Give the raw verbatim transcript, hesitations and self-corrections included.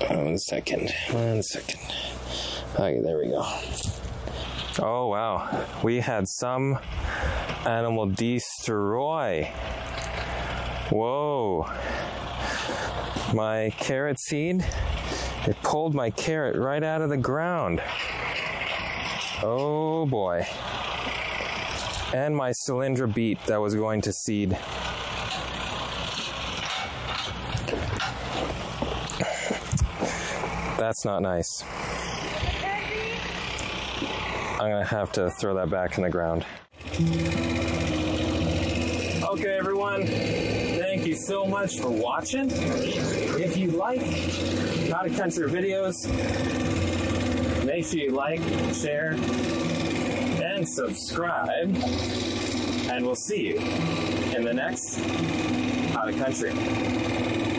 One second. One second. Okay, there we go. Oh, wow. We had some animal destroy. Whoa. My carrot seed, it pulled my carrot right out of the ground. Oh boy. And my Cylindra beet that was going to seed. That's not nice. I'm gonna have to throw that back in the ground. Okay, everyone. Thank you so much for watching. If you like How to Country videos, make sure you like, share, and subscribe. And we'll see you in the next How to Country.